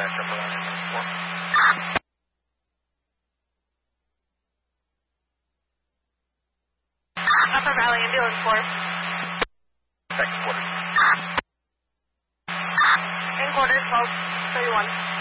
dispatch Upper Valley Ambulance 4. Upper Valley Ambulance 4. Second quarter. In quarter 1231.